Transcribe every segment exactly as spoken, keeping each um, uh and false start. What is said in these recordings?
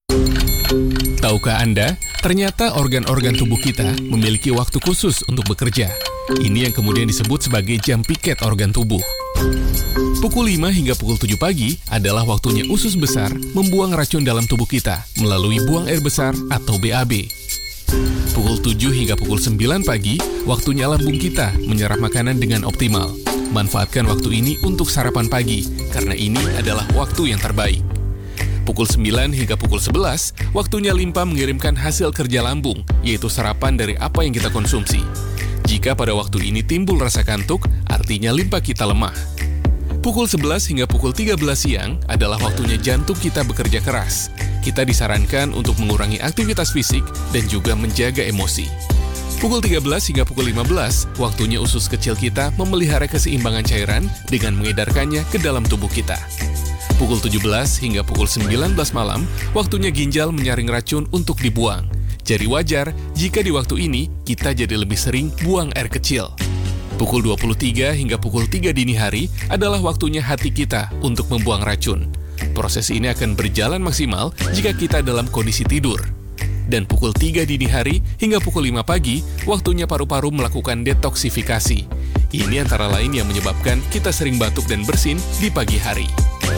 Tahukah Anda, ternyata organ-organ tubuh kita memiliki waktu khusus untuk bekerja. Ini yang kemudian disebut sebagai jam piket organ tubuh. Pukul lima hingga pukul tujuh pagi adalah waktunya usus besar membuang racun dalam tubuh kita melalui buang air besar atau B A B. Pukul tujuh hingga pukul sembilan pagi, waktunya lambung kita menyerap makanan dengan optimal. Manfaatkan waktu ini untuk sarapan pagi, karena ini adalah waktu yang terbaik. Pukul sembilan hingga pukul sebelas, waktunya limpa mengirimkan hasil kerja lambung, yaitu sarapan dari apa yang kita konsumsi. Jika pada waktu ini timbul rasa kantuk, artinya limpa kita lemah. Pukul sebelas hingga pukul tiga belas siang adalah waktunya jantung kita bekerja keras. Kita disarankan untuk mengurangi aktivitas fisik dan juga menjaga emosi. Pukul tiga belas hingga pukul lima belas, waktunya usus kecil kita memelihara keseimbangan cairan dengan mengedarkannya ke dalam tubuh kita. Pukul tujuh belas hingga pukul sembilan belas malam, waktunya ginjal menyaring racun untuk dibuang. Jadi wajar jika di waktu ini kita jadi lebih sering buang air kecil. Pukul dua puluh tiga hingga pukul tiga dini hari adalah waktunya hati kita untuk membuang racun. Proses ini akan berjalan maksimal jika kita dalam kondisi tidur. Dan pukul tiga dini hari hingga pukul lima pagi, waktunya paru-paru melakukan detoksifikasi. Ini antara lain yang menyebabkan kita sering batuk dan bersin di pagi hari.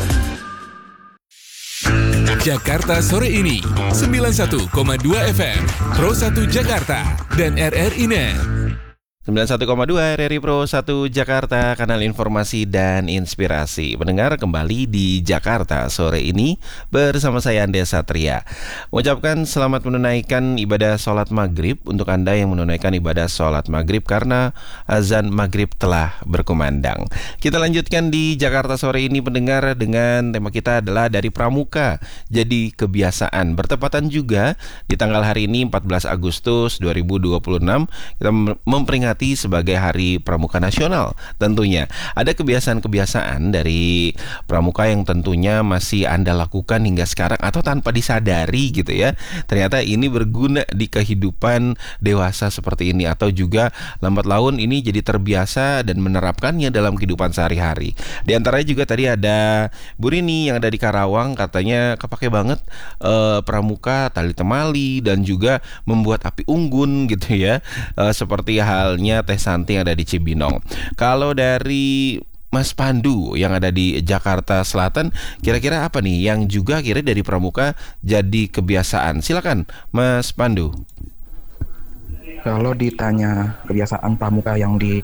Jakarta Sore Ini, sembilan puluh satu koma dua F M, Pro satu Jakarta, dan R R I Net. sembilan puluh satu koma dua R R I Pro satu Jakarta, kanal informasi dan inspirasi. Mendengar kembali di Jakarta Sore Ini bersama saya Andes Satria. Mengucapkan selamat menunaikan ibadah sholat maghrib untuk Anda yang menunaikan ibadah sholat maghrib karena azan maghrib telah berkumandang. Kita lanjutkan di Jakarta Sore Ini pendengar dengan tema kita adalah dari pramuka jadi kebiasaan. Bertepatan juga di tanggal hari ini empat belas Agustus dua ribu dua puluh enam kita memperingati sebagai Hari Pramuka Nasional. Tentunya ada kebiasaan-kebiasaan dari pramuka yang tentunya masih Anda lakukan hingga sekarang atau tanpa disadari gitu ya. Ternyata ini berguna di kehidupan dewasa seperti ini, atau juga lambat laun ini jadi terbiasa dan menerapkannya dalam kehidupan sehari-hari. Di antaranya juga tadi ada Bu Rini yang ada di Karawang, katanya kepake banget eh, pramuka tali temali dan juga membuat api unggun gitu ya. Eh, seperti halnya Teh Santi yang ada di Cibinong. Kalau dari Mas Pandu yang ada di Jakarta Selatan, kira-kira apa nih yang juga akhirnya dari pramuka jadi kebiasaan? Silakan Mas Pandu. Kalau ditanya kebiasaan pramuka yang di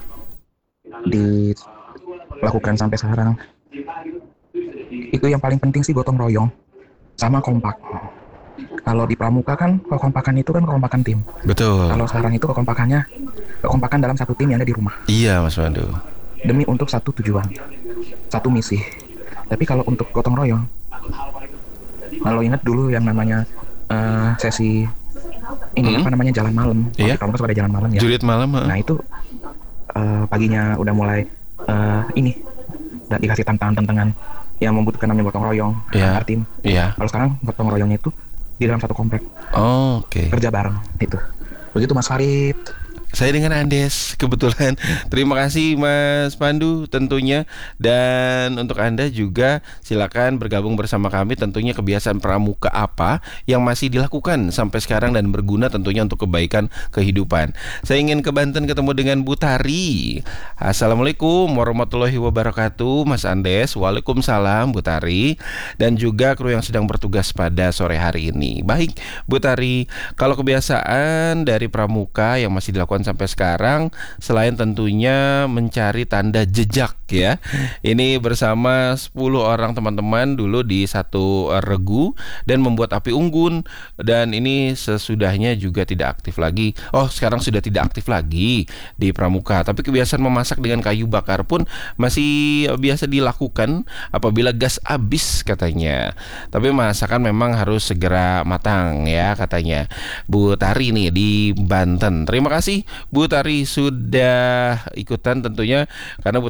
dilakukan sampai sekarang, itu yang paling penting sih gotong royong sama kompak. Kalau di pramuka kan kekompakan itu kan kekompakan tim. Betul. Kalau sekarang itu kekompakannya kekompakan dalam satu tim yang ada di rumah. Iya Mas Pandu. Demi untuk satu tujuan, satu misi. Tapi kalau untuk gotong royong, kalau ingat dulu yang namanya uh, sesi ini hmm? apa namanya jalan malam. Iya. Pramuka pada jalan malam ya. Jurit malam. Ha? Nah itu uh, paginya udah mulai uh, ini dan dikasih tantangan-tantangan yang membutuhkan namanya gotong royong yeah. antar tim. Yeah. Kalau sekarang gotong royongnya itu di dalam satu komplek. Oh, oke. Okay. Kerja bareng itu. Begitu Mas Farid. Saya dengan Andes kebetulan. Terima kasih Mas Pandu tentunya. Dan untuk Anda juga silakan bergabung bersama kami. Tentunya kebiasaan pramuka apa yang masih dilakukan sampai sekarang dan berguna tentunya untuk kebaikan kehidupan. Saya ingin ke Banten ketemu dengan Bu Tari. Assalamualaikum warahmatullahi wabarakatuh Mas Andes. Waalaikumsalam Bu Tari. Dan juga kru yang sedang bertugas pada sore hari ini. Baik Bu Tari, kalau kebiasaan dari pramuka yang masih dilakukan sampai sekarang, selain tentunya mencari tanda jejak ya, ini bersama sepuluh orang teman-teman dulu di satu regu dan membuat api unggun, dan ini sesudahnya juga tidak aktif lagi. Oh, sekarang sudah tidak aktif lagi di pramuka, tapi kebiasaan memasak dengan kayu bakar pun masih biasa dilakukan apabila gas habis katanya. Tapi masakan memang harus segera matang ya katanya Bu Tari nih di Banten. Terima kasih Bu Tari sudah ikutan tentunya, karena Bu Tari juga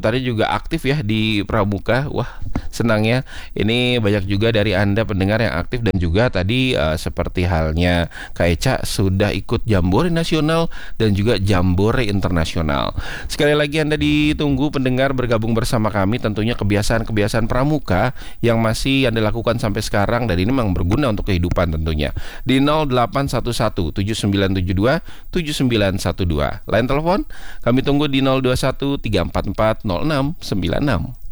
juga aktif ya di Pramuka. Wah, senangnya ini banyak juga dari Anda pendengar yang aktif, dan juga tadi uh, seperti halnya Kak Eca sudah ikut Jambore Nasional dan juga Jambore Internasional. Sekali lagi Anda ditunggu pendengar bergabung bersama kami, tentunya kebiasaan-kebiasaan Pramuka yang masih Anda lakukan sampai sekarang dan ini memang berguna untuk kehidupan tentunya. Di nol delapan satu satu tujuh sembilan tujuh dua tujuh sembilan satu dua. Line telepon kami tunggu di nol dua satu tiga empat empat nol enam sembilan enam.